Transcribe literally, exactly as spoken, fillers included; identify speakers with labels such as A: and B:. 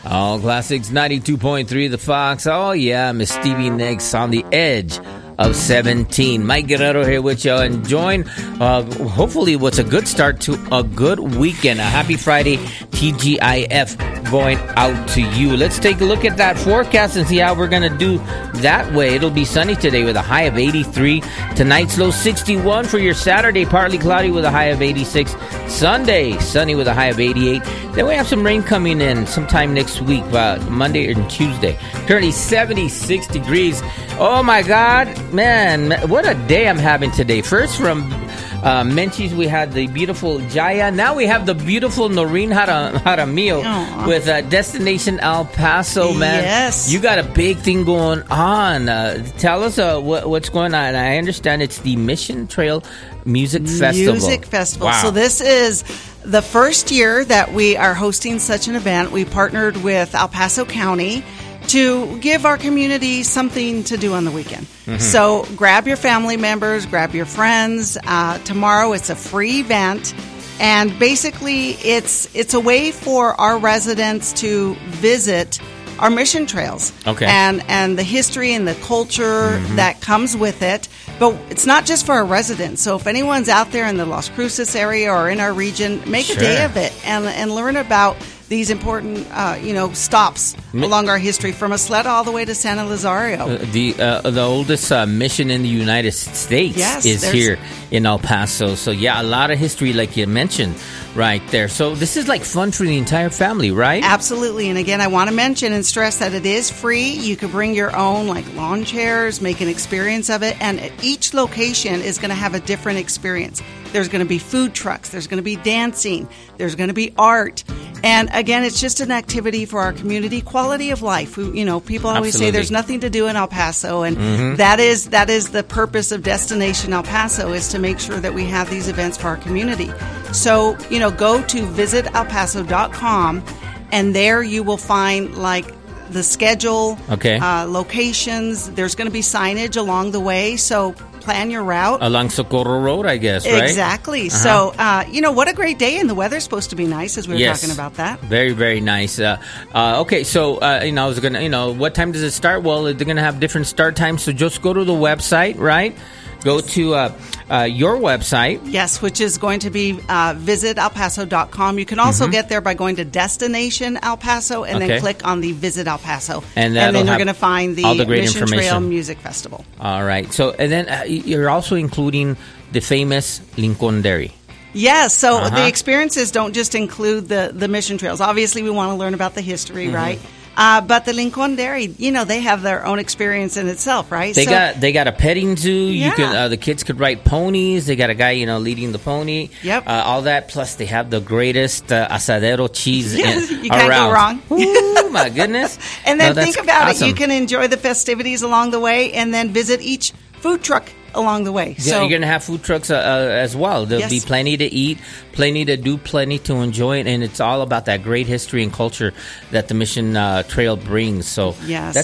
A: All Classics ninety-two point three The Fox. Oh, yeah, Miss Stevie Nicks on the edge of seventeen. Mike Guerrero here with you, enjoying uh, hopefully what's a good start to a good weekend. A happy Friday, T G I F going out to you. Let's take a look at that forecast and see how we're going to do that way. It'll be sunny today with a high of eighty-three. Tonight's low sixty-one for your Saturday. Partly cloudy with a high of eighty-six. Sunday, sunny with a high of eighty-eight. Then we have some rain coming in sometime next week, uh, Monday and Tuesday. Currently seventy-six degrees. Oh my God, man, what a day I'm having today. First from uh, Menchie's, we had the beautiful Jaya. Now we have the beautiful Noreen Jaramillo Aww. with uh, Destination El Paso, man.
B: Yes.
A: You got a big thing going on. Uh, tell us uh, what, what's going on. I understand it's the Mission Trail Music Festival.
B: Music Festival.
A: Wow.
B: So this is the first year that we are hosting such an event. We partnered with El Paso County to give our community something to do on the weekend. Mm-hmm. So grab your family members, grab your friends. Uh, tomorrow it's a free event. And basically it's it's a way for our residents to visit our mission trails.
A: Okay.
B: And, and the history and the culture mm-hmm. that comes with it. But it's not just for our residents. So if anyone's out there in the Las Cruces area or in our region, make
A: sure.
B: a day of it and and learn about these important, uh, you know, stops Mi- along our history from Isleta all the way to San Elizario.
A: Uh, the uh, the oldest uh, mission in the United States
B: yes,
A: is here in El Paso. So, yeah, a lot of history, like you mentioned, right there. So this is like fun for the entire family, right?
B: Absolutely. And again, I want to mention and stress that it is free. You could bring your own, like, lawn chairs, make an experience of it. And each location is going to have a different experience. There's going to be food trucks. There's going to be dancing. There's going to be art. And again, it's just an activity for our community, quality of life. We, you know, people always
A: Absolutely.
B: say there's nothing to do in El Paso, and
A: mm-hmm.
B: that is that is the purpose of Destination El Paso, is to make sure that we have these events for our community. So, you know, go to visit el paso dot com, and there you will find, like, the schedule,
A: okay.
B: uh, locations. There's going to be signage along the way, so plan your route.
A: Along Socorro Road, I guess, right?
B: Exactly.
A: Uh-huh.
B: So, uh, you know, what a great day, and the weather's supposed to be nice, as we were
A: yes.
B: talking about that.
A: Very, very nice. Uh, uh, okay, so, uh, you know, I was going to, you know, what time does it start? Well, they're going to have different start times, so just go to the website, right? Go to uh, uh, your website.
B: Yes, which is going to be uh, visit el paso dot com. You can also mm-hmm. get there by going to Destination El Paso and
A: okay.
B: then click on the Visit El Paso.
A: And,
B: and then you're going to find the,
A: all the great
B: Mission
A: information.
B: Trail Music Festival.
A: All right. So, and then uh, you're also including the famous Lincoln Dairy.
B: Yes, so
A: uh-huh.
B: the experiences don't just include the, the mission trails. Obviously, we want to learn about the history, mm-hmm. right? Uh, but the Lincoln Dairy, you know, they have their own experience in itself, right?
A: They
B: so,
A: got they got a petting zoo.
B: Yeah.
A: You can uh, the kids could ride ponies. They got a guy, you know, leading the pony.
B: Yep.
A: Uh, all that. Plus, they have the greatest uh, asadero cheese
B: yes,
A: in,
B: you can't
A: around.
B: go wrong.
A: Ooh, my goodness!
B: And then
A: no,
B: think about
A: awesome.
B: it. You can enjoy the festivities along the way, and then visit each food truck along the way.
A: Yeah,
B: so
A: you're going to have food trucks uh, uh, as well. There'll
B: yes.
A: be plenty to eat, plenty to do, plenty to enjoy, and it's all about that great history and culture that the Mission uh, Trail brings. So
B: yes.
A: that's